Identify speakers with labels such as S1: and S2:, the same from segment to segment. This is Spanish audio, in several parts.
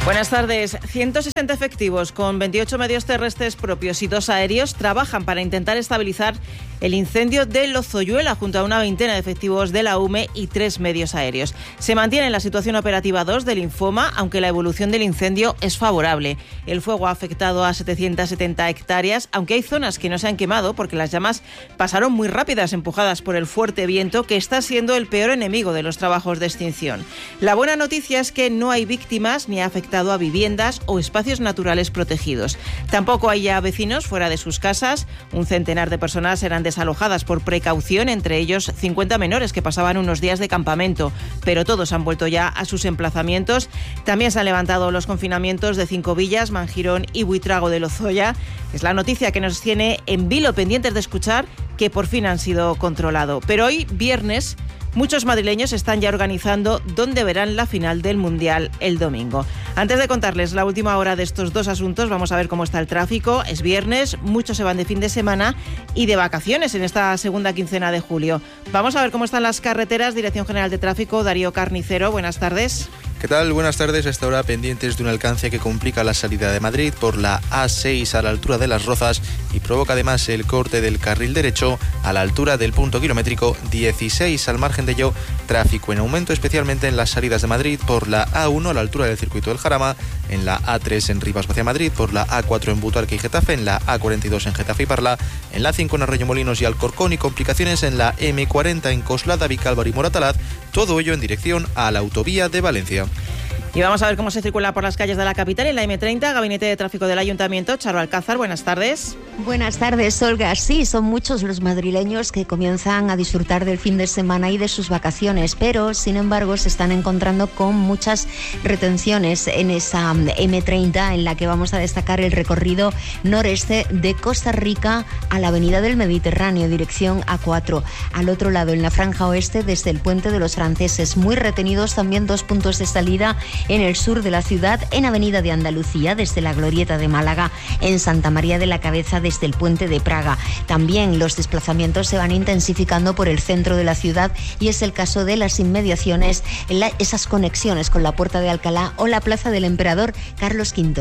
S1: Buenas tardes. 160 efectivos con 28 medios terrestres propios y 2 aéreos trabajan para intentar estabilizar el incendio de Lozoyuela junto a una veintena de efectivos de la UME y 3 medios aéreos. Se mantiene la situación operativa 2 del Infoma, aunque la evolución del incendio es favorable. El fuego ha afectado a 770 hectáreas, aunque hay zonas que no se han quemado porque las llamas pasaron muy rápidas, empujadas por el fuerte viento que está siendo el peor enemigo de los trabajos de extinción. La buena noticia es que no hay víctimas ni ha afectado a viviendas o espacios naturales protegidos. Tampoco hay ya vecinos fuera de sus casas. Un centenar de personas serán desalojadas por precaución, entre ellos 50 menores que pasaban unos días de campamento, pero todos han vuelto ya a sus emplazamientos. También se han levantado los confinamientos de 5 villas, Manjirón y Buitrago de Lozoya. Es la noticia que nos tiene en vilo, pendientes de escuchar que por fin han sido controlados. Pero hoy, viernes, muchos madrileños están ya organizando dónde verán la final del Mundial el domingo. Antes de contarles la última hora de estos dos asuntos, vamos a ver cómo está el tráfico. Es viernes, muchos se van de fin de semana y de vacaciones en esta segunda quincena de julio. Vamos a ver cómo están las carreteras. Dirección General de Tráfico, Darío Carnicero, buenas tardes.
S2: ¿Qué tal? Buenas tardes. Hasta ahora pendientes de un alcance que complica la salida de Madrid por la A6 a la altura de Las Rozas y provoca además el corte del carril derecho a la altura del punto kilométrico 16. Al margen de ello, tráfico en aumento especialmente en las salidas de Madrid por la A1 a la altura del circuito del Jarama, en la A3 en Rivas hacia Madrid, por la A4 en Butarque y Getafe, en la A42 en Getafe y Parla, en la A5 en Arroyomolinos y Alcorcón, y complicaciones en la M40 en Coslada, Vicálvaro y Moratalaz, todo ello en dirección a la autovía de Valencia.
S1: Y vamos a ver cómo se circula por las calles de la capital. En la M30, Gabinete de Tráfico del Ayuntamiento, Charo Alcázar, buenas tardes.
S3: Buenas tardes, Olga. Sí, son muchos los madrileños que comienzan a disfrutar del fin de semana y de sus vacaciones, pero, sin embargo, se están encontrando con muchas retenciones en esa M30, en la que vamos a destacar el recorrido noreste de Costa Rica a la Avenida del Mediterráneo, dirección A4. Al otro lado, en la franja oeste, desde el Puente de los Franceses. Muy retenidos también 2 puntos de salida en el sur de la ciudad, en Avenida de Andalucía, desde la Glorieta de Málaga, en Santa María de la Cabeza, desde el Puente de Praga. También los desplazamientos se van intensificando por el centro de la ciudad y es el caso de las inmediaciones, esas conexiones con la Puerta de Alcalá o la Plaza del Emperador Carlos V.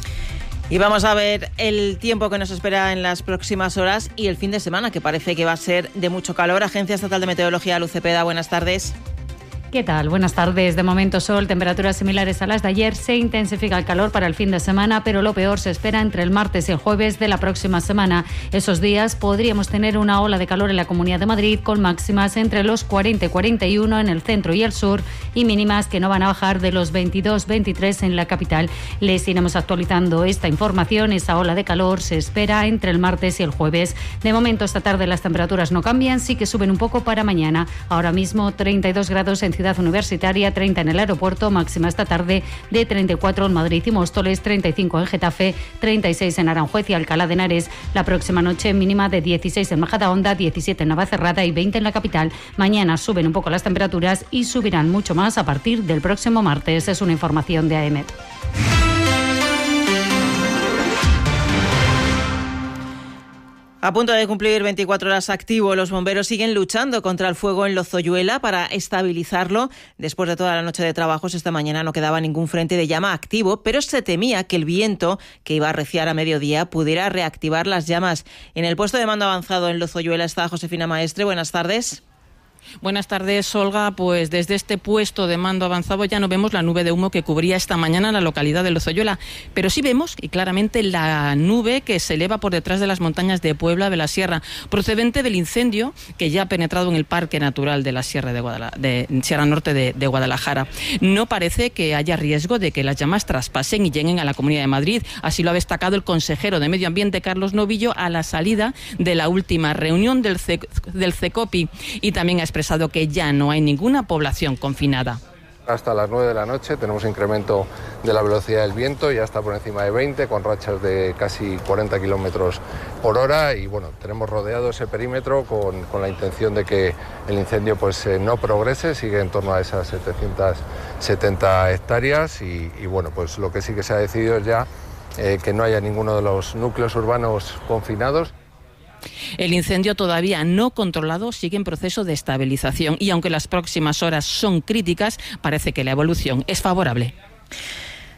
S1: Y vamos a ver el tiempo que nos espera en las próximas horas y el fin de semana, que parece que va a ser de mucho calor. Agencia Estatal de Meteorología, Luz Cepeda, buenas tardes.
S4: ¿Qué tal? Buenas tardes. De momento sol, temperaturas similares a las de ayer. Se intensifica el calor para el fin de semana, pero lo peor se espera entre el martes y el jueves de la próxima semana. Esos días podríamos tener una ola de calor en la Comunidad de Madrid, con máximas entre los 40 y 41 en el centro y el sur y mínimas que no van a bajar de los 22-23 en la capital. Les iremos actualizando esta información. Esa ola de calor se espera entre el martes y el jueves. De momento, esta tarde las temperaturas no cambian, sí que suben un poco para mañana. Ahora mismo 32 grados en Ciudad Universitaria, 30 en el aeropuerto, máxima esta tarde de 34 en Madrid y Móstoles, 35 en Getafe, 36 en Aranjuez y Alcalá de Henares. La próxima noche mínima de 16 en Majadahonda, 17 en Navacerrada y 20 en la capital. Mañana suben un poco las temperaturas y subirán mucho más a partir del próximo martes. Es una información de AEMET.
S1: A punto de cumplir 24 horas activo, los bomberos siguen luchando contra el fuego en Lozoyuela para estabilizarlo. Después de toda la noche de trabajos, esta mañana no quedaba ningún frente de llama activo, pero se temía que el viento, que iba a arreciar a mediodía, pudiera reactivar las llamas. En el puesto de mando avanzado en Lozoyuela está Josefina Maestre. Buenas tardes.
S5: Buenas tardes, Olga. Pues desde este puesto de mando avanzado ya no vemos la nube de humo que cubría esta mañana la localidad de Lozoyuela, pero sí vemos y claramente la nube que se eleva por detrás de las montañas de Puebla de la Sierra, procedente del incendio que ya ha penetrado en el Parque Natural de la Sierra de Sierra Norte de Guadalajara. No parece que haya riesgo de que las llamas traspasen y lleguen a la Comunidad de Madrid. Así lo ha destacado el consejero de Medio Ambiente, Carlos Novillo, a la salida de la última reunión del CECOPI, y también ha expresado que ya no hay ninguna población confinada.
S6: Hasta las 9 de la noche tenemos incremento de la velocidad del viento, ya está por encima de 20, con rachas de casi 40 kilómetros por hora, y bueno, tenemos rodeado ese perímetro con la intención de que el incendio no progrese, sigue en torno a esas 770 hectáreas y bueno, pues lo que sí que se ha decidido es ya que no haya ninguno de los núcleos urbanos confinados.
S5: El incendio todavía no controlado sigue en proceso de estabilización y aunque las próximas horas son críticas, parece que la evolución es favorable.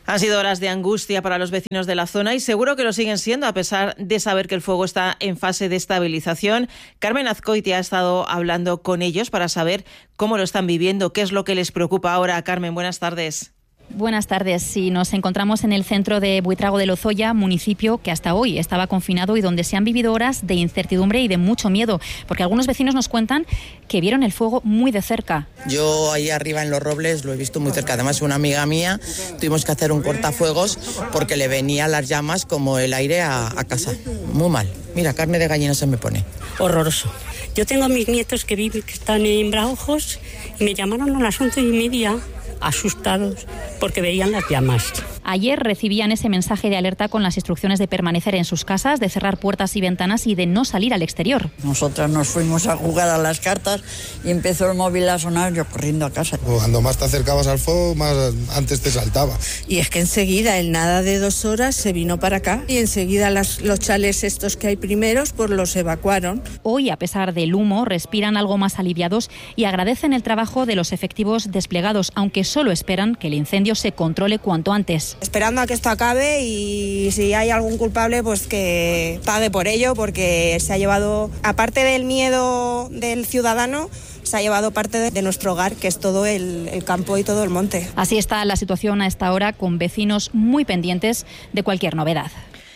S1: Han sido horas de angustia para los vecinos de la zona y seguro que lo siguen siendo a pesar de saber que el fuego está en fase de estabilización. Carmen Azcoitia ha estado hablando con ellos para saber cómo lo están viviendo, qué es lo que les preocupa ahora. Carmen, buenas tardes.
S7: Buenas tardes. Sí, nos encontramos en el centro de Buitrago de Lozoya, municipio que hasta hoy estaba confinado y donde se han vivido horas de incertidumbre y de mucho miedo, porque algunos vecinos nos cuentan que vieron el fuego muy de cerca.
S8: Yo ahí arriba en Los Robles lo he visto muy cerca. Además, una amiga mía tuvimos que hacer un cortafuegos porque le venían las llamas como el aire a casa. Muy mal. Mira, carne de gallina se me pone.
S9: Horroroso. Yo tengo a mis nietos que viven, que están en Braojos, y me llamaron a las 11:30. Asustados porque veían las llamas.
S7: Ayer recibían ese mensaje de alerta con las instrucciones de permanecer en sus casas, de cerrar puertas y ventanas y de no salir al exterior.
S10: Nosotras nos fuimos a jugar a las cartas y empezó el móvil a sonar, yo corriendo a casa.
S11: Cuando más te acercabas al fuego, más antes te saltaba.
S12: Y es que enseguida, en nada de 2 horas, se vino para acá y enseguida los chales estos que hay primeros, pues los evacuaron.
S7: Hoy, a pesar del humo, respiran algo más aliviados y agradecen el trabajo de los efectivos desplegados, aunque solo esperan que el incendio se controle cuanto antes.
S13: Esperando a que esto acabe y si hay algún culpable, pues que pague por ello, porque se ha llevado, aparte del miedo del ciudadano, se ha llevado parte de nuestro hogar, que es todo el campo y todo el monte.
S7: Así está la situación a esta hora, con vecinos muy pendientes de cualquier novedad.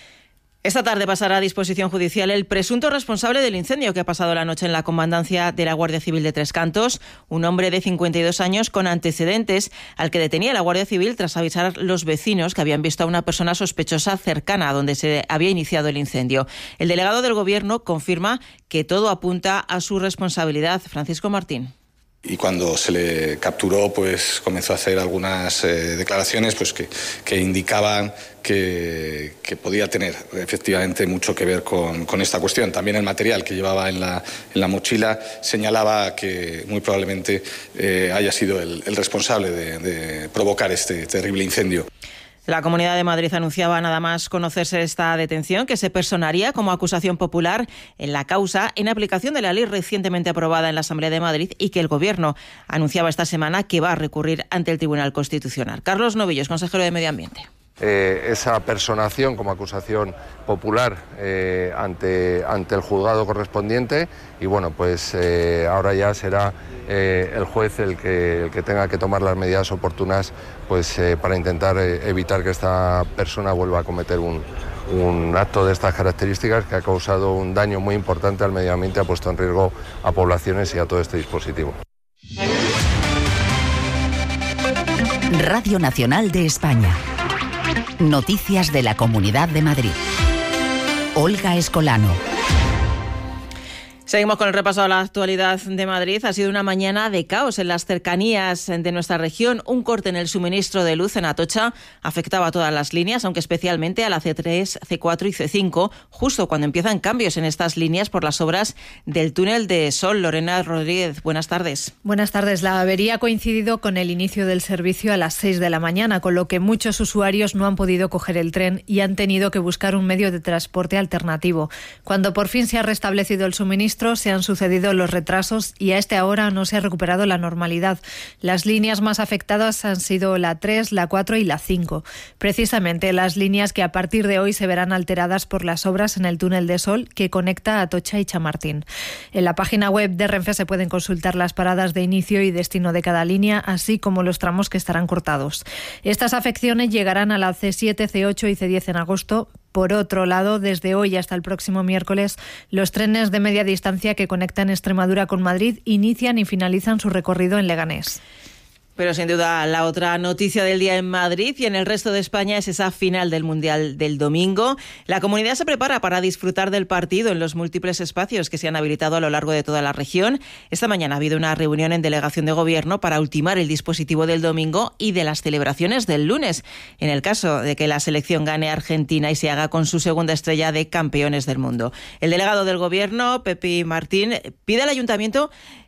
S1: Esta tarde pasará a disposición judicial el presunto responsable del incendio que ha pasado la noche en la comandancia de la Guardia Civil de Tres Cantos, un hombre de 52 años con antecedentes al que detenía la Guardia Civil tras avisar a los vecinos que habían visto a una persona sospechosa cercana a donde se había iniciado el incendio. El delegado del Gobierno confirma que todo apunta a su responsabilidad. Francisco Martín.
S14: Y cuando se le capturó, pues comenzó a hacer algunas declaraciones pues que indicaban que podía tener efectivamente mucho que ver con esta cuestión. También el material que llevaba en la mochila señalaba que muy probablemente haya sido el responsable de provocar este terrible incendio.
S1: La Comunidad de Madrid anunciaba, nada más conocerse esta detención, que se personaría como acusación popular en la causa en aplicación de la ley recientemente aprobada en la Asamblea de Madrid y que el Gobierno anunciaba esta semana que va a recurrir ante el Tribunal Constitucional. Carlos Novillos, consejero de Medio Ambiente.
S6: Esa personación como acusación popular ante el juzgado correspondiente y bueno, pues ahora ya será el juez el que tenga que tomar las medidas oportunas pues para intentar evitar que esta persona vuelva a cometer un acto de estas características que ha causado un daño muy importante al medio ambiente, ha puesto en riesgo a poblaciones y a todo este dispositivo.
S15: Radio Nacional de España. Noticias de la Comunidad de Madrid. Olga Escolano.
S1: Seguimos con el repaso a la actualidad de Madrid. Ha sido una mañana de caos en las cercanías de nuestra región. Un corte en el suministro de luz en Atocha afectaba a todas las líneas, aunque especialmente a la C3, C4 y C5, justo cuando empiezan cambios en estas líneas por las obras del túnel de Sol. Lorena Rodríguez, buenas tardes.
S16: Buenas tardes. La avería ha coincidido con el inicio del servicio a las 6 de la mañana, con lo que muchos usuarios no han podido coger el tren y han tenido que buscar un medio de transporte alternativo. Cuando por fin se ha restablecido el suministro, se han sucedido los retrasos y a esta hora no se ha recuperado la normalidad. Las líneas más afectadas han sido la 3, la 4 y la 5. Precisamente las líneas que a partir de hoy se verán alteradas por las obras en el túnel de Sol que conecta a Atocha y Chamartín. En la página web de Renfe se pueden consultar las paradas de inicio y destino de cada línea, así como los tramos que estarán cortados. Estas afecciones llegarán a la C7, C8 y C10 en agosto. Por otro lado, desde hoy hasta el próximo miércoles, los trenes de media distancia que conectan Extremadura con Madrid inician y finalizan su recorrido en Leganés.
S1: Pero sin duda la otra noticia del día en Madrid y en el resto de España es esa final del Mundial del domingo. La comunidad se prepara para disfrutar del partido en los múltiples espacios que se han habilitado a lo largo de toda la región. Esta mañana ha habido una reunión en delegación de gobierno para ultimar el dispositivo del domingo y de las celebraciones del lunes, en el caso de que la selección gane Argentina y se haga con su segunda estrella de campeones del mundo. El delegado del gobierno, Pepi Martín, pide al ayuntamiento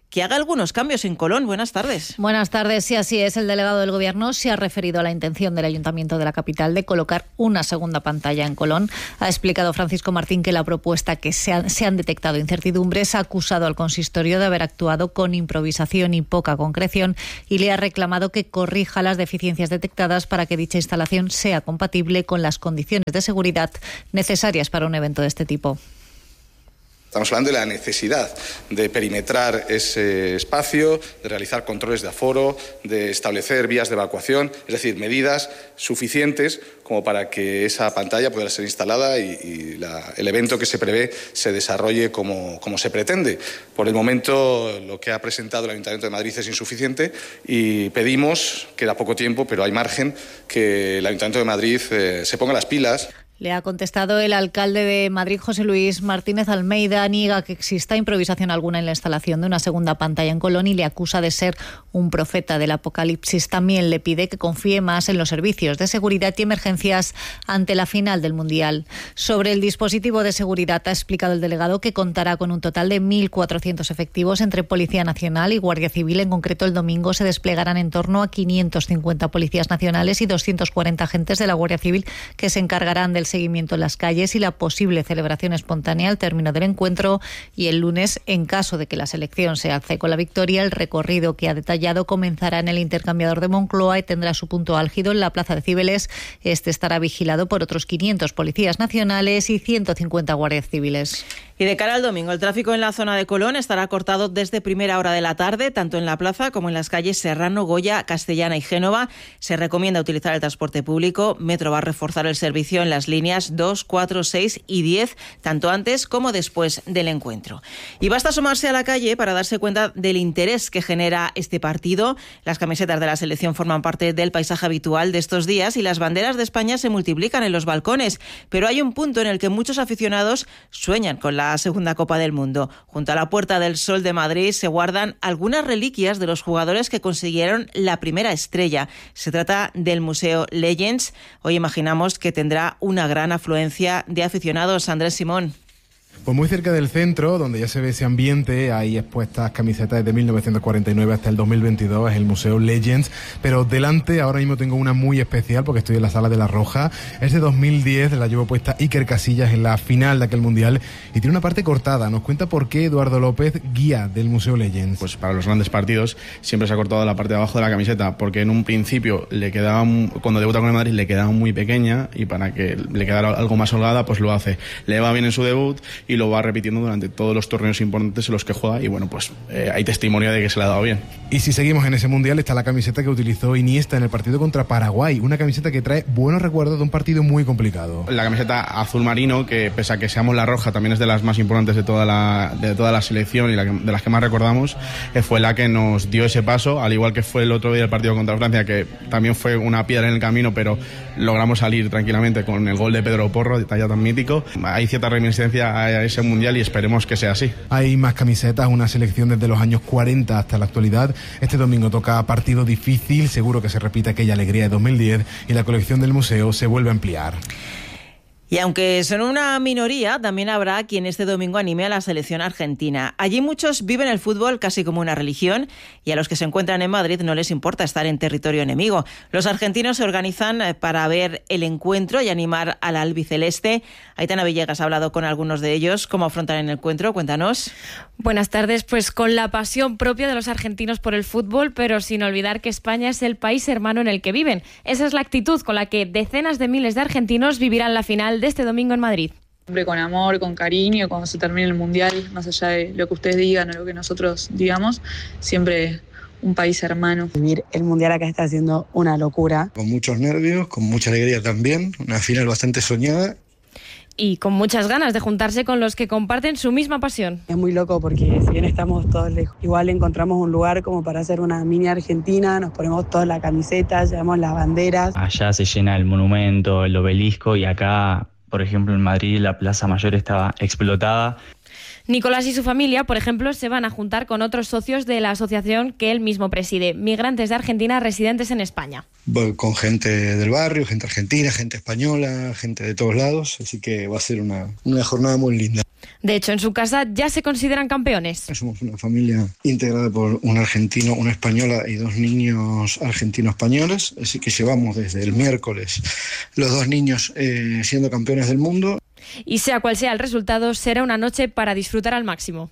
S1: que haga algunos cambios en Colón. Buenas tardes.
S17: Buenas tardes. Sí, así es. El delegado del Gobierno se ha referido a la intención del Ayuntamiento de la capital de colocar una segunda pantalla en Colón. Ha explicado Francisco Martín que la propuesta que se han detectado incertidumbres, ha acusado al consistorio de haber actuado con improvisación y poca concreción y le ha reclamado que corrija las deficiencias detectadas para que dicha instalación sea compatible con las condiciones de seguridad necesarias para un evento de este tipo.
S14: Estamos hablando de la necesidad de perimetrar ese espacio, de realizar controles de aforo, de establecer vías de evacuación, es decir, medidas suficientes como para que esa pantalla pueda ser instalada y el evento que se prevé se desarrolle como se pretende. Por el momento, lo que ha presentado el Ayuntamiento de Madrid es insuficiente y pedimos, queda poco tiempo, pero hay margen, que el Ayuntamiento de Madrid se ponga las pilas.
S17: Le ha contestado el alcalde de Madrid, José Luis Martínez Almeida. Niega que exista improvisación alguna en la instalación de una segunda pantalla en Colón y le acusa de ser un profeta del apocalipsis. También le pide que confíe más en los servicios de seguridad y emergencias ante la final del Mundial. Sobre el dispositivo de seguridad, ha explicado el delegado que contará con un total de 1.400 efectivos entre Policía Nacional y Guardia Civil. En concreto, el domingo se desplegarán en torno a 550 policías nacionales y 240 agentes de la Guardia Civil que se encargarán del seguimiento en las calles y la posible celebración espontánea al término del encuentro. Y el lunes, en caso de que la selección se alce con la victoria, el recorrido que ha detallado comenzará en el intercambiador de Moncloa y tendrá su punto álgido en la Plaza de Cibeles. Este estará vigilado por otros 500 policías nacionales y 150 guardias civiles.
S1: Y de cara al domingo, el tráfico en la zona de Colón estará cortado desde primera hora de la tarde, tanto en la plaza como en las calles Serrano, Goya, Castellana y Génova. Se recomienda utilizar el transporte público. Metro va a reforzar el servicio en las líneas 2, 4, 6 y 10, tanto antes como después del encuentro. Y basta asomarse a la calle para darse cuenta del interés que genera este partido. Las camisetas de la selección forman parte del paisaje habitual de estos días y las banderas de España se multiplican en los balcones. Pero hay un punto en el que muchos aficionados sueñan con la segunda Copa del Mundo. Junto a la Puerta del Sol de Madrid se guardan algunas reliquias de los jugadores que consiguieron la primera estrella. Se trata del Museo Legends. Hoy imaginamos que tendrá una gran afluencia de aficionados. Andrés Simón.
S18: Pues muy cerca del centro, donde ya se ve ese ambiente, hay expuestas camisetas desde 1949 hasta el 2022, es el Museo Legends, pero delante ahora mismo tengo una muy especial porque estoy en la Sala de la Roja. Es de 2010, la llevo puesta Iker Casillas en la final de aquel Mundial y tiene una parte cortada. Nos cuenta por qué Eduardo López, guía del Museo Legends.
S19: Pues para los grandes partidos siempre se ha cortado la parte de abajo de la camiseta, porque en un principio le quedaba, cuando debuta con el Madrid, le quedaba muy pequeña y para que le quedara algo más holgada, pues lo hace. Le va bien en su debut y lo va repitiendo durante todos los torneos importantes en los que juega y bueno, pues hay testimonio de que se le ha dado bien.
S18: Y si seguimos en ese Mundial, está la camiseta que utilizó Iniesta en el partido contra Paraguay, una camiseta que trae buenos recuerdos de un partido muy complicado.
S19: La camiseta azul marino, que pese a que seamos la roja, también es de las más importantes de toda la selección y de las que más recordamos, fue la que nos dio ese paso, al igual que fue el otro día el partido contra Francia, que también fue una piedra en el camino, pero logramos salir tranquilamente con el gol de Pedro Porro, de talla tan mítico. Hay cierta reminiscencia a ese Mundial y esperemos que sea así.
S18: Hay más camisetas, una selección desde los años 40 hasta la actualidad. Este domingo toca partido difícil, seguro que se repite aquella alegría de 2010 y la colección del museo se vuelve a ampliar.
S1: Y aunque son una minoría, también habrá quien este domingo anime a la selección argentina. Allí muchos viven el fútbol casi como una religión y a los que se encuentran en Madrid no les importa estar en territorio enemigo. Los argentinos se organizan para ver el encuentro y animar al albiceleste. Aitana Villegas ha hablado con algunos de ellos. ¿Cómo afrontan el encuentro? Cuéntanos.
S20: Buenas tardes. Pues con la pasión propia de los argentinos por el fútbol, pero sin olvidar que España es el país hermano en el que viven. Esa es la actitud con la que decenas de miles de argentinos vivirán la final de este domingo en Madrid.
S21: Siempre con amor, con cariño, cuando se termine el Mundial, más allá de lo que ustedes digan o lo que nosotros digamos, siempre un país hermano.
S22: Vivir el Mundial acá está siendo una locura.
S11: Con muchos nervios, con mucha alegría también, una final bastante soñada.
S20: Y con muchas ganas de juntarse con los que comparten su misma pasión.
S22: Es muy loco porque si bien estamos todos lejos, igual encontramos un lugar como para hacer una mini Argentina, nos ponemos todas las camisetas, llevamos las banderas.
S23: Allá se llena el monumento, el obelisco y acá, por ejemplo, en Madrid la Plaza Mayor estaba explotada.
S20: Nicolás y su familia, por ejemplo, se van a juntar con otros socios de la asociación que él mismo preside, Migrantes de Argentina residentes en España.
S2: Con gente del barrio, gente argentina, gente española, gente de todos lados, así que va a ser una jornada muy linda.
S20: De hecho, en su casa ya se consideran campeones.
S2: Somos una familia integrada por un argentino, una española y 2 niños argentino-españoles, así que llevamos desde el miércoles los 2 niños siendo campeones del mundo.
S20: Y sea cual sea el resultado, será una noche para disfrutar al máximo.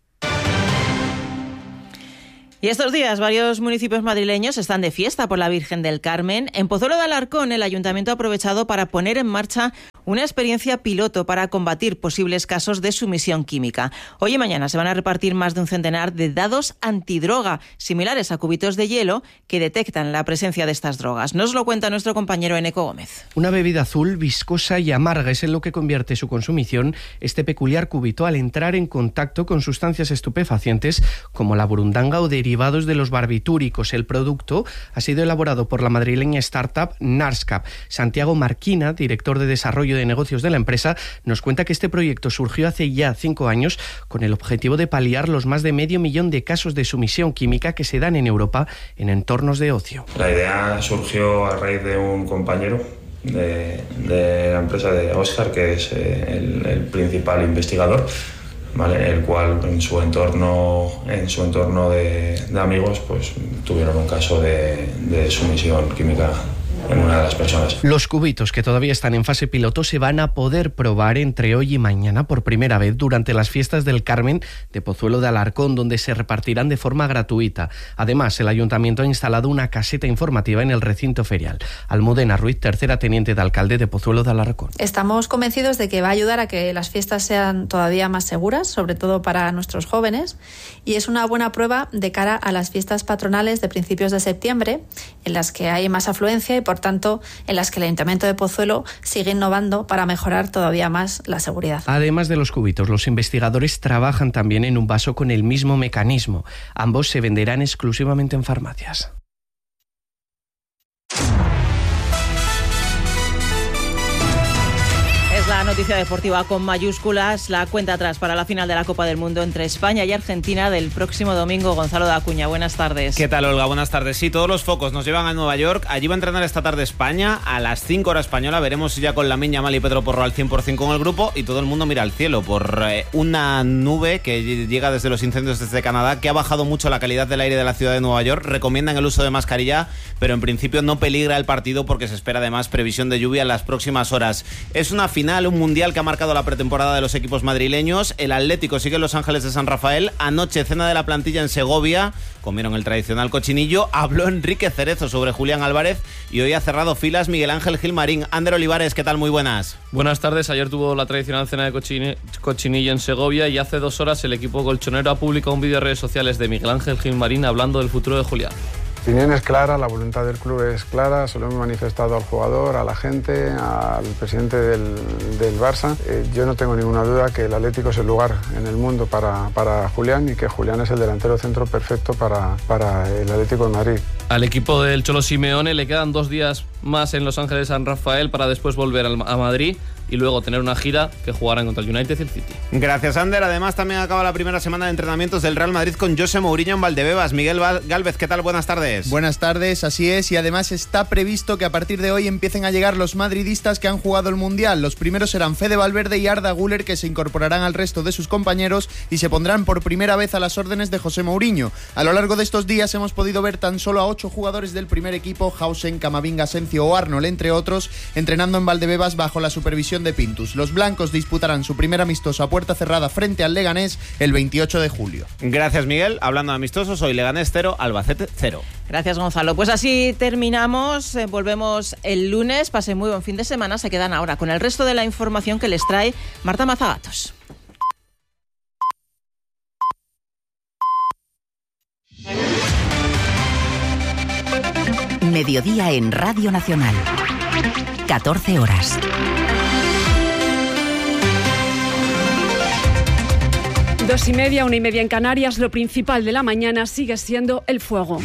S1: Y estos días varios municipios madrileños están de fiesta por la Virgen del Carmen. En Pozuelo de Alarcón, el ayuntamiento ha aprovechado para poner en marcha una experiencia piloto para combatir posibles casos de sumisión química. Hoy y mañana se van a repartir más de un centenar de dados antidroga, similares a cubitos de hielo que detectan la presencia de estas drogas. Nos lo cuenta nuestro compañero Eneco Gómez.
S3: Una bebida azul, viscosa y amarga es en lo que convierte su consumición este peculiar cubito al entrar en contacto con sustancias estupefacientes como la burundanga o derivados de los barbitúricos. El producto ha sido elaborado por la madrileña startup Narscap. Santiago Marquina, director de desarrollo de negocios de la empresa, nos cuenta que este proyecto surgió hace ya 5 años con el objetivo de paliar los más de 500.000 de casos de sumisión química que se dan en Europa en entornos de ocio.
S23: La idea surgió a raíz de un compañero de la empresa de Oscar, que es el principal investigador, ¿vale? El cual en su entorno de amigos pues tuvieron un caso de sumisión química en una de las personas.
S3: Los cubitos, que todavía están en fase piloto, se van a poder probar entre hoy y mañana por primera vez durante las fiestas del Carmen de Pozuelo de Alarcón, donde se repartirán de forma gratuita. Además, el ayuntamiento ha instalado una caseta informativa en el recinto ferial. Almudena Ruiz, tercera teniente de alcalde de Pozuelo de Alarcón.
S24: Estamos convencidos de que va a ayudar a que las fiestas sean todavía más seguras, sobre todo para nuestros jóvenes, y es una buena prueba de cara a las fiestas patronales de principios de septiembre, en las que hay más afluencia y por tanto en las que el Ayuntamiento de Pozuelo sigue innovando para mejorar todavía más la seguridad.
S3: Además de los cubitos, los investigadores trabajan también en un vaso con el mismo mecanismo. Ambos se venderán exclusivamente en farmacias.
S1: La noticia deportiva con mayúsculas, la cuenta atrás para la final de la Copa del Mundo entre España y Argentina del próximo domingo. Gonzalo de Acuña, buenas tardes.
S25: ¿Qué tal, Olga? Buenas tardes. Sí, todos los focos nos llevan a Nueva York. Allí va a entrenar esta tarde España a las 5 hora española. Veremos si ya con Lamine Yamal y Pedro Porro al 100% con el grupo, y todo el mundo mira al cielo por una nube que llega desde los incendios desde Canadá, que ha bajado mucho la calidad del aire de la ciudad de Nueva York. Recomiendan el uso de mascarilla, pero en principio no peligra el partido porque se espera además previsión de lluvia en las próximas horas. Es una final, un mundial que ha marcado la pretemporada de los equipos madrileños. El Atlético sigue en Los Ángeles de San Rafael. Anoche cena de la plantilla en Segovia. Comieron el tradicional cochinillo. Habló Enrique Cerezo sobre Julián Álvarez y hoy ha cerrado filas Miguel Ángel Gilmarín. Ander Olivares, ¿qué tal? Muy buenas.
S26: Buenas tardes. Ayer tuvo la tradicional cena de cochinillo en Segovia y hace 2 horas el equipo colchonero ha publicado un vídeo en redes sociales de Miguel Ángel Gilmarín hablando del futuro de Julián.
S27: La opinión es clara, la voluntad del club es clara, se lo hemos manifestado al jugador, a la gente, al presidente del Barça. Yo no tengo ninguna duda que el Atlético es el lugar en el mundo para Julián y que Julián es el delantero centro perfecto para el Atlético de Madrid.
S26: Al equipo del Cholo Simeone le quedan 2 días más en Los Ángeles de San Rafael para después volver a Madrid y luego tener una gira que jugarán contra el United y el City.
S25: Gracias, Ander. Además, también acaba la primera semana de entrenamientos del Real Madrid con José Mourinho en Valdebebas. Miguel Gálvez, ¿qué tal? Buenas tardes.
S28: Buenas tardes, así es, y además está previsto que a partir de hoy empiecen a llegar los madridistas que han jugado el Mundial. Los primeros serán Fede Valverde y Arda Güler, que se incorporarán al resto de sus compañeros y se pondrán por primera vez a las órdenes de José Mourinho. A lo largo de estos días hemos podido ver tan solo a 8 jugadores del primer equipo, Hausen, Camavinga, Asencio o Arnold, entre otros, entrenando en Valdebebas bajo la supervisión de Pintus. Los blancos disputarán su primer amistoso a puerta cerrada frente al Leganés el 28 de julio.
S25: Gracias, Miguel. Hablando de amistosos, hoy Leganés 0, Albacete 0.
S1: Gracias, Gonzalo. Pues así terminamos. Volvemos el lunes. Pasen muy buen fin de semana. Se quedan ahora con el resto de la información que les trae Marta Mazagatos.
S15: Mediodía en Radio Nacional. 14 horas.
S29: 2:30, 1:30 en Canarias. Lo principal de la mañana sigue siendo el fuego.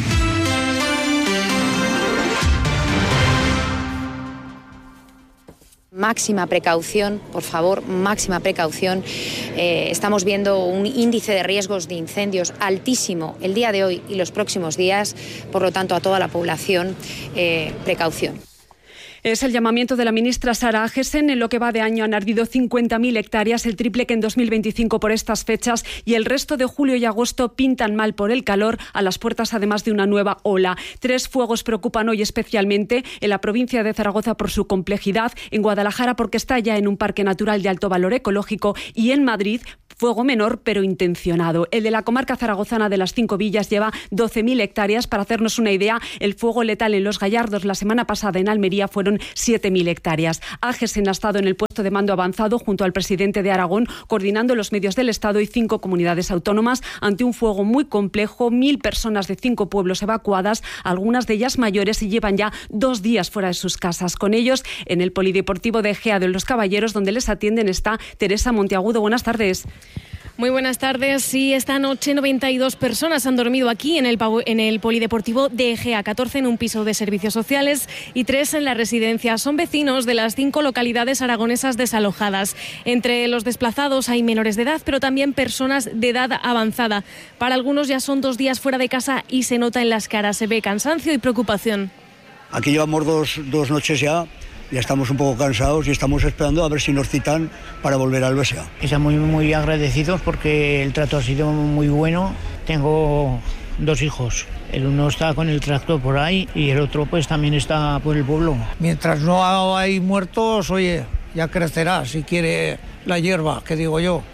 S4: máxima precaución, por favor, máxima precaución. Estamos viendo un índice de riesgos de incendios altísimo el día de hoy y los próximos días, por lo tanto a toda la población, precaución.
S29: Es el llamamiento de la ministra Sara Agesen. En lo que va de año han ardido 50.000 hectáreas, el triple que en 2025 por estas fechas, y el resto de julio y agosto pintan mal por el calor, a las puertas además de una nueva ola. 3 fuegos preocupan hoy especialmente: en la provincia de Zaragoza por su complejidad, en Guadalajara porque está ya en un parque natural de alto valor ecológico, y en Madrid fuego menor pero intencionado. El de la comarca zaragozana de las 5 villas lleva 12.000 hectáreas. Para hacernos una idea, el fuego letal en Los Gallardos la semana pasada en Almería fueron 7.000 hectáreas. Agesen ha estado en el puesto de mando avanzado junto al presidente de Aragón, coordinando los medios del Estado y 5 comunidades autónomas ante un fuego muy complejo. 1.000 personas de 5 pueblos evacuadas, algunas de ellas mayores, y llevan ya 2 días fuera de sus casas. Con ellos, en el Polideportivo de Egea de Los Caballeros, donde les atienden, está Teresa Monteagudo. Buenas tardes.
S5: Muy buenas tardes. Sí, esta noche 92 personas han dormido aquí en el Polideportivo de Egea, 14 en un piso de servicios sociales y 3 en la residencia. Son vecinos de las 5 localidades aragonesas desalojadas. Entre los desplazados hay menores de edad, pero también personas de edad avanzada. Para algunos ya son 2 días fuera de casa y se nota en las caras, se ve cansancio y preocupación.
S6: Aquí llevamos dos noches ya estamos un poco cansados y estamos esperando a ver si nos citan para volver al BSA.
S7: Estamos muy agradecidos porque el trato ha sido muy bueno. Tengo 2 hijos. El uno está con el tractor por ahí y el otro pues también está por el pueblo.
S8: Mientras no hay muertos, oye, ya crecerá si quiere la hierba, que digo yo.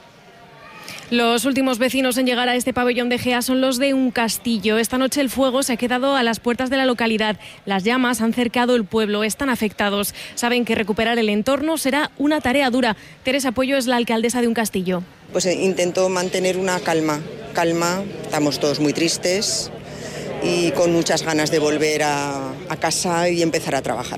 S5: Los últimos vecinos en llegar a este pabellón de Egea son los de un castillo. Esta noche el fuego se ha quedado a las puertas de la localidad. Las llamas han cercado el pueblo, están afectados. Saben que recuperar el entorno será una tarea dura. Teresa Pollo es la alcaldesa de un castillo.
S9: Pues intento mantener una calma. Estamos todos muy tristes y con muchas ganas de volver a casa y empezar a trabajar.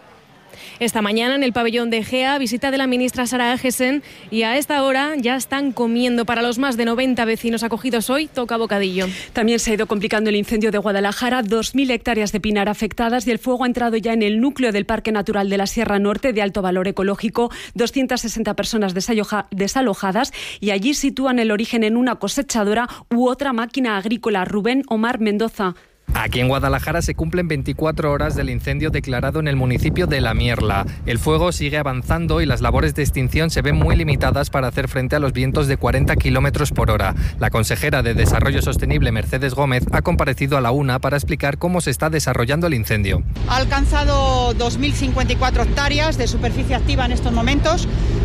S5: Esta mañana en el pabellón de Egea, visita de la ministra Sara Agesen, y a esta hora ya están comiendo. Para los más de 90 vecinos acogidos hoy, toca bocadillo.
S29: También se ha ido complicando el incendio de Guadalajara, 2.000 hectáreas de pinar afectadas, y el fuego ha entrado ya en el núcleo del Parque Natural de la Sierra Norte de alto valor ecológico, 260 personas desalojadas, y allí sitúan el origen en una cosechadora u otra máquina agrícola. Rubén Omar Mendoza.
S10: Aquí en Guadalajara se cumplen 24 horas del incendio declarado en el municipio de La Mierla. El fuego sigue avanzando y las labores de extinción se ven muy limitadas para hacer frente a los vientos de 40 kilómetros por hora. La consejera de Desarrollo Sostenible, Mercedes Gómez, ha comparecido a la UNA para explicar cómo se está desarrollando el incendio.
S12: Ha alcanzado 2.054 hectáreas de superficie activa en estos momentos,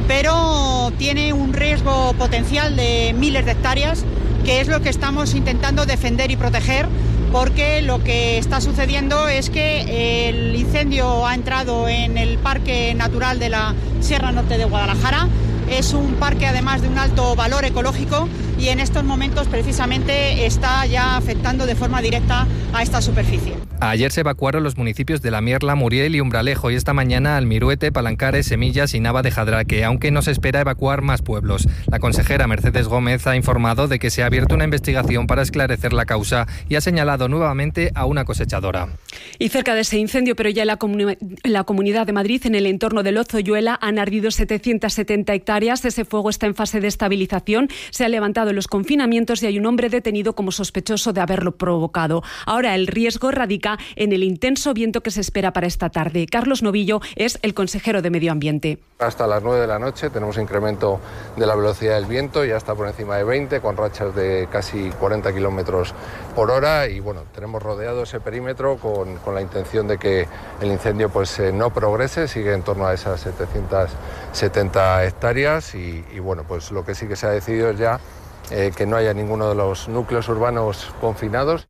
S12: pero tiene un riesgo potencial de miles de hectáreas, que es lo que estamos intentando defender y proteger, porque lo que está sucediendo es que el incendio ha entrado en el Parque Natural de la Sierra Norte de Guadalajara. Es un parque además de un alto valor ecológico y en estos momentos precisamente está ya afectando de forma directa a esta superficie.
S10: Ayer se evacuaron los municipios de La Mierla, Muriel y Umbralejo, y esta mañana Almiruete, Palancares, Semillas y Nava de Jadraque, aunque no se espera evacuar más pueblos. La consejera Mercedes Gómez ha informado de que se ha abierto una investigación para esclarecer la causa y ha señalado nuevamente a una cosechadora.
S29: Y cerca de ese incendio, pero ya en la Comunidad de Madrid, en el entorno de Lozoyuela, han ardido 770 hectáreas. Ese fuego está en fase de estabilización. Se han levantado los confinamientos y hay un hombre detenido como sospechoso de haberlo provocado. Ahora el riesgo radica en el intenso viento que se espera para esta tarde. Carlos Novillo es el consejero de Medio Ambiente.
S13: Hasta las 9 de la noche tenemos incremento de la velocidad del viento, ya está por encima de 20, con rachas de casi 40 kilómetros por hora, y bueno, tenemos rodeado ese perímetro con la intención de que el incendio pues no progrese, sigue en torno a esas 770 hectáreas y bueno, pues lo que sí que se ha decidido es ya que no haya ninguno de los núcleos urbanos confinados.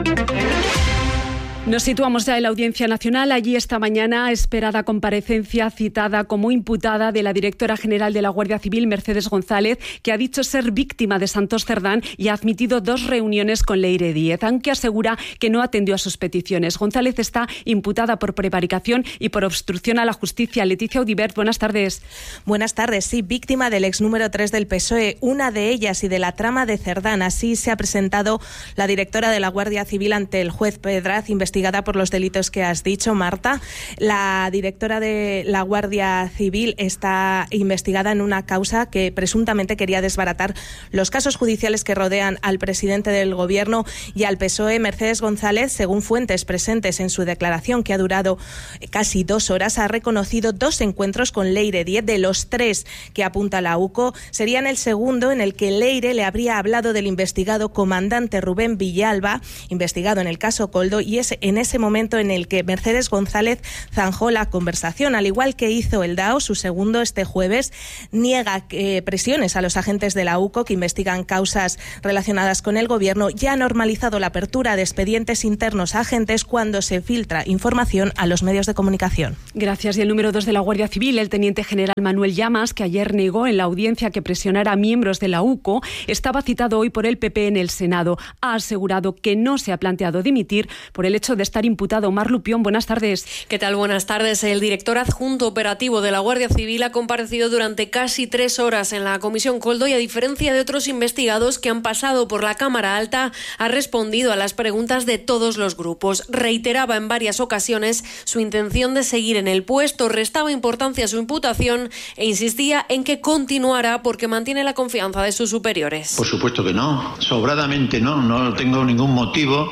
S29: Nos situamos ya en la Audiencia Nacional. Allí esta mañana esperada comparecencia citada como imputada de la directora general de la Guardia Civil, Mercedes González, que ha dicho ser víctima de Santos Cerdán y ha admitido 2 reuniones con Leire Díez, aunque asegura que no atendió a sus peticiones. González está imputada por prevaricación y por obstrucción a la justicia. Leticia Audibert, buenas tardes.
S30: Buenas tardes. Sí, víctima del ex número 3 del PSOE, una de ellas y de la trama de Cerdán. Así se ha presentado la directora de la Guardia Civil ante el juez Pedraz, investigado investigada por los delitos que has dicho, Marta. La directora de la Guardia Civil está investigada en una causa que presuntamente quería desbaratar los casos judiciales que rodean al presidente del Gobierno y al PSOE. Mercedes González, según fuentes presentes en su declaración, que ha durado casi 2 horas, ha reconocido 2 encuentros con Leire Díez. De los 3 que apunta la UCO, serían el segundo en el que Leire le habría hablado del investigado comandante Rubén Villalba, investigado en el caso Koldo, y es en ese momento en el que Mercedes González zanjó la conversación. Al igual que hizo el DAO, su segundo, este jueves, niega presiones a los agentes de la UCO que investigan causas relacionadas con el Gobierno y ha normalizado la apertura de expedientes internos a agentes cuando se filtra información a los medios de comunicación.
S29: Gracias. Y el número 2 de la Guardia Civil, el teniente general Manuel Llamas, que ayer negó en la audiencia que presionara a miembros de la UCO, estaba citado hoy por el PP en el Senado. Ha asegurado que no se ha planteado dimitir por el hecho de estar imputado. Mar Lupión, buenas tardes.
S2: ¿Qué tal? Buenas tardes. El director adjunto operativo de la Guardia Civil ha comparecido durante casi 3 horas en la Comisión Koldo y, a diferencia de otros investigados que han pasado por la Cámara Alta, ha respondido a las preguntas de todos los grupos. Reiteraba en varias ocasiones su intención de seguir en el puesto, restaba importancia a su imputación e insistía en que continuará porque mantiene la confianza de sus superiores.
S11: Por supuesto que no, sobradamente no tengo ningún motivo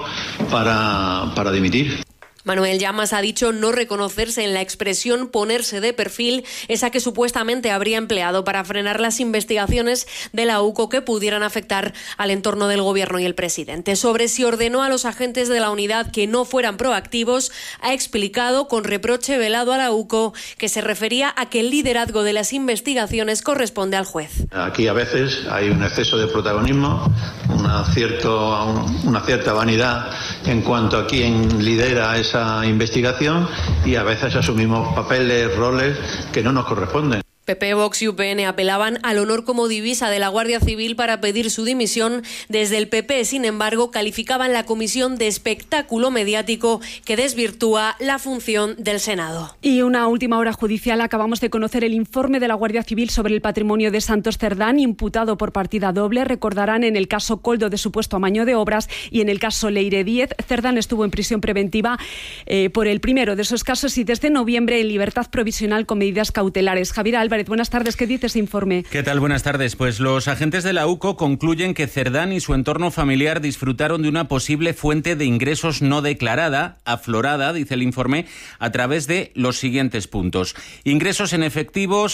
S11: para dimitir.
S2: Manuel Llamas ha dicho no reconocerse en la expresión ponerse de perfil, esa que supuestamente habría empleado para frenar las investigaciones de la UCO que pudieran afectar al entorno del Gobierno y el presidente. Sobre si ordenó a los agentes de la unidad que no fueran proactivos, ha explicado con reproche velado a la UCO que se refería a que el liderazgo de las investigaciones corresponde al juez.
S11: Aquí a veces hay un exceso de protagonismo, una cierta vanidad en cuanto a quién lidera esa investigación y a veces asumimos papeles, roles que no nos corresponden.
S2: PP, Vox y UPN apelaban al honor como divisa de la Guardia Civil para pedir su dimisión. Desde el PP, sin embargo, calificaban la comisión de espectáculo mediático que desvirtúa la función del Senado.
S29: Y una última hora judicial. Acabamos de conocer el informe de la Guardia Civil sobre el patrimonio de Santos Cerdán, imputado por partida doble. Recordarán, en el caso Koldo, de supuesto amaño de obras, y en el caso Leire Díez, Cerdán estuvo en prisión preventiva por el primero de esos casos y desde noviembre en libertad provisional con medidas cautelares. Javier Álvarez, buenas tardes. ¿Qué dice ese informe?
S14: ¿Qué tal? Buenas tardes. Pues los agentes de la UCO concluyen que Cerdán y su entorno familiar disfrutaron de una posible fuente de ingresos no declarada, aflorada, dice el informe, a través de los siguientes puntos. Ingresos en efectivo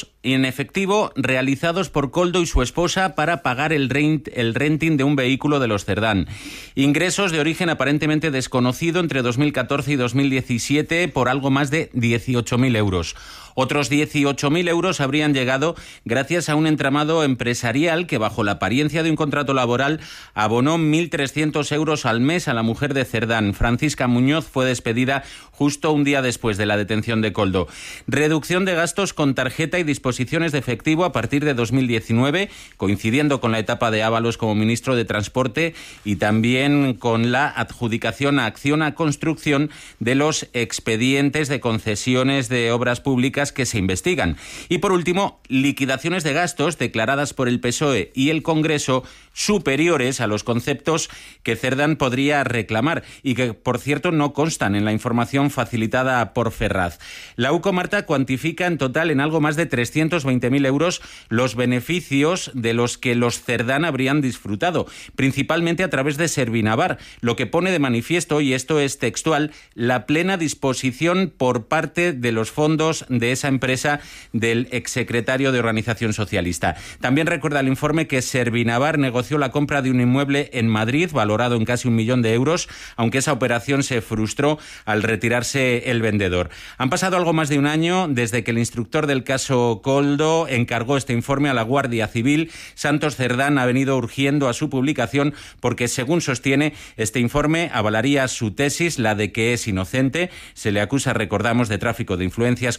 S14: realizados por Koldo y su esposa para pagar el renting de un vehículo de los Cerdán. Ingresos de origen aparentemente desconocido entre 2014 y 2017 por algo más de 18.000 euros. Otros 18.000 euros habrían llegado gracias a un entramado empresarial que, bajo la apariencia de un contrato laboral, abonó 1.300 euros al mes a la mujer de Cerdán. Francisca Muñoz fue despedida justo un día después de la detención de Koldo. Reducción de gastos con tarjeta y disposiciones de efectivo a partir de 2019, coincidiendo con la etapa de Ábalos como ministro de Transporte y también con la adjudicación a Acciona Construcción de los expedientes de concesiones de obras públicas que se investigan. Y por último, liquidaciones de gastos declaradas por el PSOE y el Congreso superiores a los conceptos que Cerdán podría reclamar y que, por cierto, no constan en la información facilitada por Ferraz. La UCO, Marta, cuantifica en total en algo más de 320.000 euros los beneficios de los que los Cerdán habrían disfrutado, principalmente a través de Servinavar, lo que pone de manifiesto, y esto es textual, la plena disposición por parte de los fondos de esa empresa del exsecretario de Organización Socialista. También recuerda el informe que Servinavar negoció la compra de un inmueble en Madrid valorado en casi 1 millón de euros, aunque esa operación se frustró al retirarse el vendedor. Han pasado algo más de un año desde que el instructor del caso Koldo encargó este informe a la Guardia Civil. Santos Cerdán ha venido urgiendo a su publicación porque, según sostiene, este informe avalaría su tesis, la de que es inocente. Se le acusa, recordamos, de tráfico de influencias, cohecho y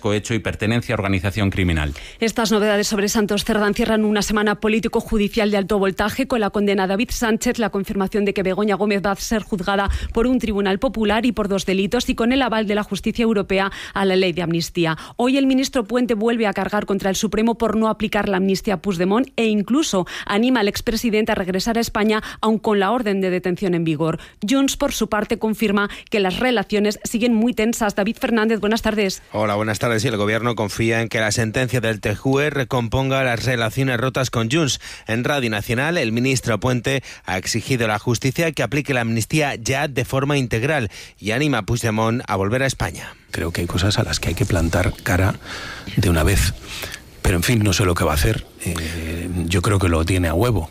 S14: pertenencia a organización criminal.
S29: Estas novedades sobre Santos Cerdá cierran una semana político-judicial de alto voltaje con la condena a David Sánchez, la confirmación de que Begoña Gómez va a ser juzgada por un tribunal popular y por 2 delitos y con el aval de la justicia europea a la ley de amnistía. Hoy el ministro Puente vuelve a cargar contra el Supremo por no aplicar la amnistía a Puigdemont e incluso anima al expresidente a regresar a España aun con la orden de detención en vigor. Junts, por su parte, confirma que las relaciones siguen muy tensas. David Fernández, buenas tardes.
S3: Hola, buenas tardes. Y el Gobierno confía en que la sentencia del TJUE recomponga las relaciones rotas con Junts. En Radio Nacional, el ministro Puente ha exigido a la justicia que aplique la amnistía ya de forma integral y anima a Puigdemont a volver a España.
S16: Creo que hay cosas a las que hay que plantar cara de una vez. Pero en fin, no sé lo que va a hacer. Yo creo que lo tiene a huevo,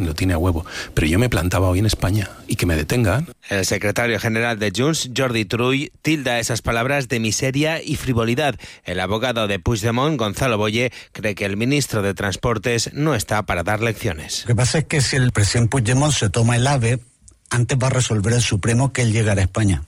S16: Pero yo me plantaba hoy en España y que me detengan.
S3: El secretario general de Junts, Jordi Turull, tilda esas palabras de miseria y frivolidad. El abogado de Puigdemont, Gonzalo Boye, cree que el ministro de Transportes no está para dar lecciones.
S17: Lo que pasa es que si el presidente Puigdemont se toma el AVE, antes va a resolver el Supremo que él llegará a España.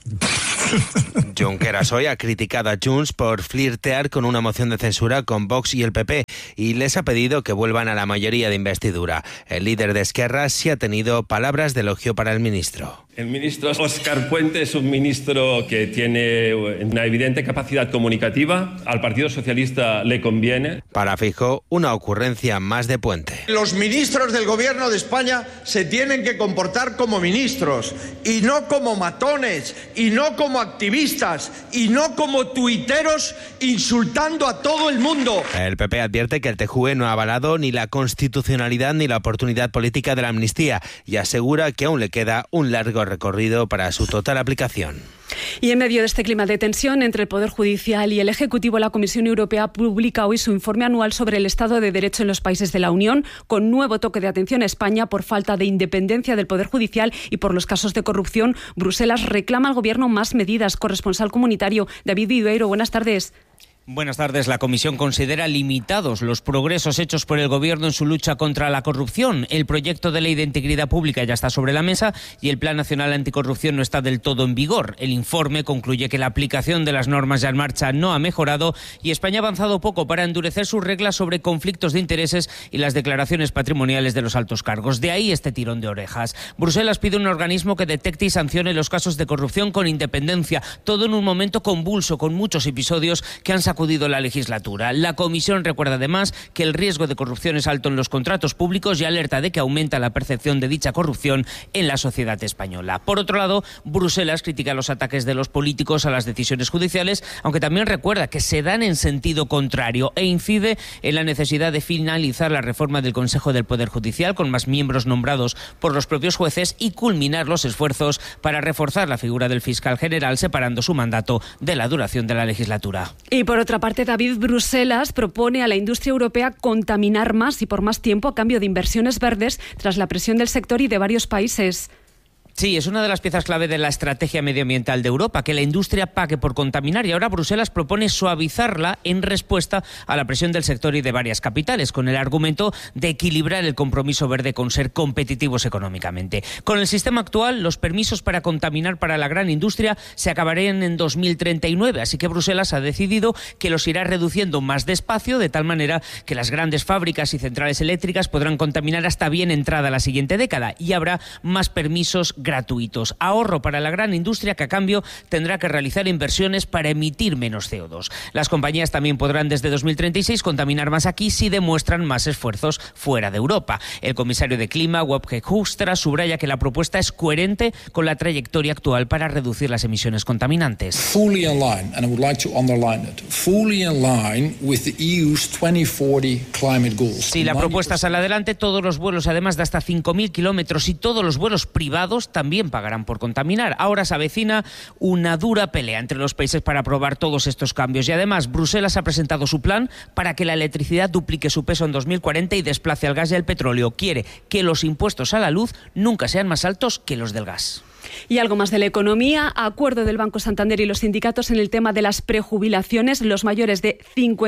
S3: Junqueras hoy ha criticado a Junts por flirtear con una moción de censura con Vox y el PP y les ha pedido que vuelvan a la mayoría de investidura. El líder de Esquerra sí ha tenido palabras de elogio para el ministro.
S18: El ministro Óscar Puente es un ministro que tiene una evidente capacidad comunicativa. Al Partido Socialista le conviene.
S3: Para Feijóo, una ocurrencia más de Puente.
S19: Los ministros del Gobierno de España se tienen que comportar como ministros y no como matones y no como activistas y no como tuiteros insultando a todo el mundo.
S3: El PP advierte que el TJUE no ha avalado ni la constitucionalidad ni la oportunidad política de la amnistía y asegura que aún le queda un largo recorrido para su total aplicación.
S29: Y en medio de este clima de tensión entre el Poder Judicial y el Ejecutivo, la Comisión Europea publica hoy su informe anual sobre el Estado de Derecho en los países de la Unión, con nuevo toque de atención a España por falta de independencia del Poder Judicial y por los casos de corrupción. Bruselas reclama al Gobierno más medidas. Corresponsal comunitario David Vidueiro, buenas tardes.
S20: Buenas tardes. La Comisión considera limitados los progresos hechos por el Gobierno en su lucha contra la corrupción. El proyecto de ley de integridad pública ya está sobre la mesa y el Plan Nacional Anticorrupción no está del todo en vigor. El informe concluye que la aplicación de las normas ya en marcha no ha mejorado y España ha avanzado poco para endurecer sus reglas sobre conflictos de intereses y las declaraciones patrimoniales de los altos cargos. De ahí este tirón de orejas. Bruselas pide un organismo que detecte y sancione los casos de corrupción con independencia, todo en un momento convulso, con muchos episodios que han sacudido la legislatura. La Comisión recuerda además que el riesgo de corrupción es alto en los contratos públicos y alerta de que aumenta la percepción de dicha corrupción en la sociedad española. Por otro lado, Bruselas critica los ataques de los políticos a las decisiones judiciales, aunque también recuerda que se dan en sentido contrario e incide en la necesidad de finalizar la reforma del Consejo del Poder Judicial con más miembros nombrados por los propios jueces y culminar los esfuerzos para reforzar la figura del fiscal general, separando su mandato de la duración de la legislatura.
S29: Y por otra parte, David, Bruselas propone a la industria europea contaminar más y por más tiempo a cambio de inversiones verdes tras la presión del sector y de varios países.
S20: Sí, es una de las piezas clave de la estrategia medioambiental de Europa, que la industria pague por contaminar, y ahora Bruselas propone suavizarla en respuesta a la presión del sector y de varias capitales, con el argumento de equilibrar el compromiso verde con ser competitivos económicamente. Con el sistema actual, los permisos para contaminar para la gran industria se acabarían en 2039, así que Bruselas ha decidido que los irá reduciendo más despacio, de tal manera que las grandes fábricas y centrales eléctricas podrán contaminar hasta bien entrada la siguiente década, y habrá más permisos gratuitos. Ahorro para la gran industria que a cambio tendrá que realizar inversiones para emitir menos CO2. Las compañías también podrán desde 2036 contaminar más aquí si demuestran más esfuerzos fuera de Europa. El comisario de Clima, Wopke Hoekstra, subraya que la propuesta es coherente con la trayectoria actual para reducir las emisiones contaminantes.
S21: Fully in line, and I would like to underline it, fully in line with the EU's 2040 climate goals.
S20: Si la propuesta sale adelante, todos los vuelos, además de hasta 5.000 kilómetros y todos los vuelos privados, también pagarán por contaminar. Ahora se avecina una dura pelea entre los países para aprobar todos estos cambios y además Bruselas ha presentado su plan para que la electricidad duplique su peso en 2040 y desplace al gas y al petróleo. Quiere que los impuestos a la luz nunca sean más altos que los del gas.
S29: Y algo más de la economía. Acuerdo del Banco Santander y los sindicatos en el tema de las prejubilaciones. Los mayores de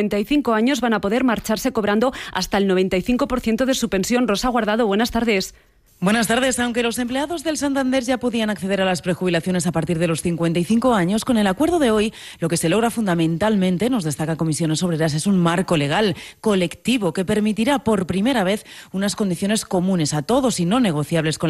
S29: 55 años van a poder marcharse cobrando hasta el 95% de su pensión. Rosa Guardado, buenas tardes.
S1: Buenas tardes. Aunque los empleados del Santander ya podían acceder a las prejubilaciones a partir de los 55 años, con el acuerdo de hoy lo que se logra fundamentalmente, nos destaca Comisiones Obreras, es un marco legal colectivo que permitirá por primera vez unas condiciones comunes a todos y no negociables con